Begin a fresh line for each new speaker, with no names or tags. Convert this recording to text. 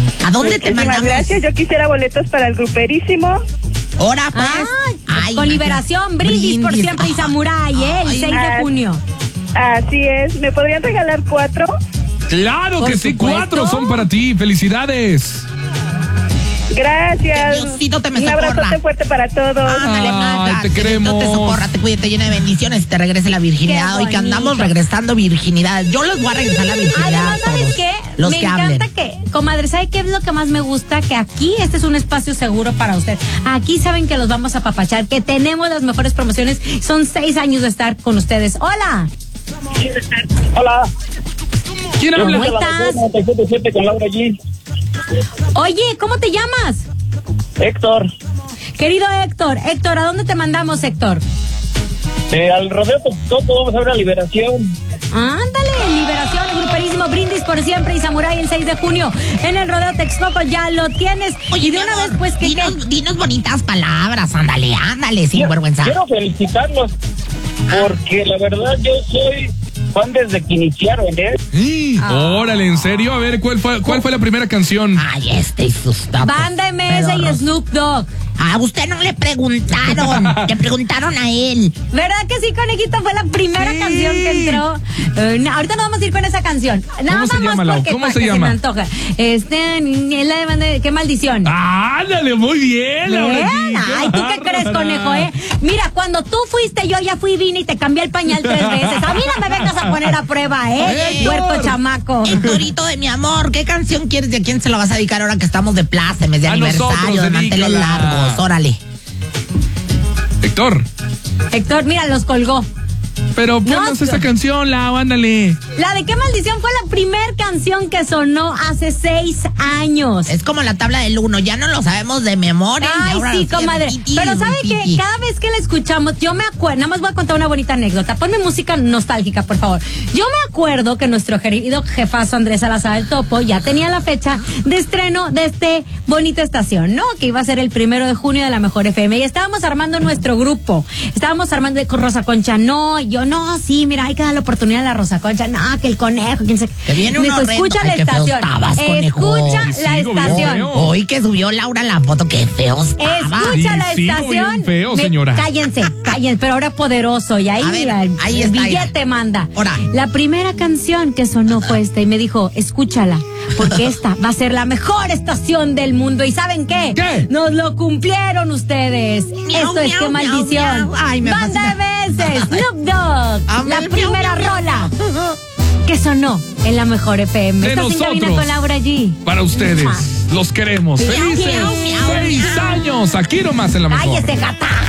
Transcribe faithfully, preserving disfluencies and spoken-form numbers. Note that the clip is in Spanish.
¿A dónde te
Muchísimas
mandamos?
gracias, yo quisiera boletos para el gruperísimo.
Ahora pues.
Ah,
Ay,
con Liberación, Brindis, por
brindis.
siempre y Samurai, ¿eh? El
Ay,
seis de
ay.
junio.
Así es, ¿me podrían regalar cuatro?
Claro
Por
que sí,
supuesto.
cuatro son para ti. Felicidades.
Gracias.
Diosito te me
Un
socorra.
abrazote fuerte para todos.
Ándale,
Ay,
manda,
te
que
queremos.
Dios te socorra, te cuide, te llene de bendiciones y te regrese la virginidad.
Qué
Hoy que andamos
bonito.
regresando virginidad. Yo les voy a regresar la virginidad.
Además,
a
¿sabes
todos,
qué?
Los
Me
que
encanta
hablen.
que, comadre, ¿sabe qué es lo que más me gusta? Que aquí este es un espacio seguro para usted. Aquí saben que los vamos a apapachar, que tenemos las mejores promociones. Son seis años de estar con ustedes. ¡Hola!
Hola.
¿Quién
¿Cómo
habla?
estás?
noventa y siete punto siete con Laura G.
Oye, ¿cómo te llamas?
Héctor.
Querido Héctor, Héctor, ¿a dónde te mandamos, Héctor?
Eh, al rodeo Topo vamos a ver la Liberación.
Ándale, Liberación, Gruperísimo, Brindis por siempre y Samurai el seis de junio. En el Rodeo Texcoco ya lo tienes.
Oye,
y de
mi
una
amor,
vez, pues, que
dinos, dinos bonitas palabras, ándale, ándale, sin vergüenza.
Quiero felicitarlos porque la verdad yo soy fan desde que iniciaron, ¿eh?
Sí. Órale, ¿en serio? A ver, ¿cuál fue, cuál fue la primera canción?
Ay, este y sus datos.
Banda M S y
pedorros.
Snoop Dogg.
A usted no le preguntaron, le preguntaron a él.
¿Verdad que sí, conejito? Fue la primera
Sí.
canción que entró. Eh, no, ahorita no vamos a ir con esa canción. Nada
¿Cómo se
más
llama, Lau?
porque
¿Cómo se
porque
llama?
me antoja. Este, es la de banda de- qué maldición.
Ándale, muy bien, Laura
Bien.
G,
Ay, ¿tú qué crees,
bárbara.
conejo, eh? Mira, cuando tú fuiste, yo ya fui, vine y te cambié el pañal tres veces. A mí no me vengas a poner a prueba, ¿eh?
Héctor.
Puerco chamaco.
Héctorito de mi amor, ¿qué canción quieres? ¿De a quién se lo vas a dedicar ahora que estamos de plácemes, de
A
aniversario,
nosotros,
de manteles
dedícala.
largos? Órale.
Héctor,
Héctor, mira, los colgó.
pero ponnos
No,
esta canción, Lau, ándale.
La de qué maldición fue la primera canción que sonó hace seis años.
Es como la tabla del uno, ya no lo sabemos de memoria. y
Ay,
ahora
sí,
nos
comadre.
repiti,
Pero ¿sabe qué?
repiti.
Cada vez que la escuchamos, yo me acuerdo, nada más voy a contar una bonita anécdota. Ponme música nostálgica, por favor. Yo me acuerdo que nuestro querido jefazo Andrés Salazar el Topo ya tenía la fecha de estreno de este bonita estación, ¿no? Que iba a ser el primero de junio de la Mejor F M. Y estábamos armando nuestro grupo. Estábamos armando con Rosa Concha, no, y yo, no, sí, mira, hay que dar la oportunidad a la Rosa Concha, no, que el conejo, quién se.
Que viene
Me
uno
dijo,
horrendo.
escucha
Ay,
la
qué feo
estación.
estabas, conejo.
Escucha
Sí,
la
sigo bien
estación.
feo.
Hoy que subió Laura la foto, qué feo estaba.
Escucha
Sí,
la
sí,
estación.
bien feo,
Me-
señora.
Cállense, cállense, pero ahora poderoso. Y ahí,
A ver,
mira, el,
ahí
el
está,
billete
mira.
manda.
Ahora.
La primera canción que sonó fue esta y me dijo, escúchala, porque esta va a ser la mejor estación del mundo. ¿Y saben qué?
¿Qué?
Nos lo cumplieron ustedes.
Miau,
Esto es
miau,
qué
miau,
maldición.
miau. Ay, me
Banda
fascina.
de veces, Snoop Dogg.
Ame
La
el miau,
primera
miau, miau.
rola que sonó en la Mejor F M.
De
Estás en cabina
nosotros.
con Laura G.
Para ustedes,
Mua.
los queremos.
Miau,
Felices
miau, miau,
seis
miau.
años, aquí nomás en la Mejor.
¡Cállese, gata!